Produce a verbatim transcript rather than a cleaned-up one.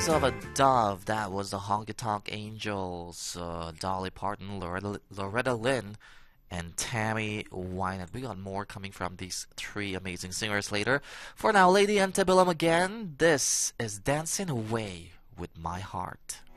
Wings of a Dove. That was the Honky Tonk Angels, uh, Dolly Parton, Loretta, Loretta Lynn, and Tammy Wynette. We got more coming from these three amazing singers later. For now, Lady Antebellum again. This is Dancing Away with My Heart.